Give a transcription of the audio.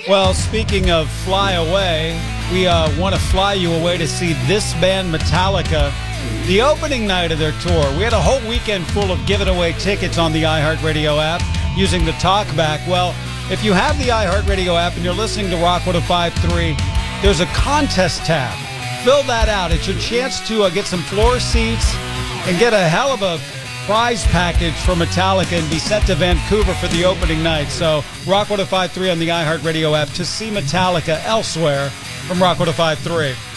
Well, speaking of fly away, we want to fly you away to see this band, Metallica, the opening night of their tour. We had a whole weekend full of giving away tickets on the iHeartRadio app using the talkback. Well, if you have the iHeartRadio app and you're listening to Rock 105.3, there's a contest tab. Fill that out. It's your chance to get some floor seats and get a hell of a prize package for Metallica and be sent to Vancouver for the opening night. So Rock 105.3 on the iHeartRadio app to see Metallica elsewhere from Rock 105.3.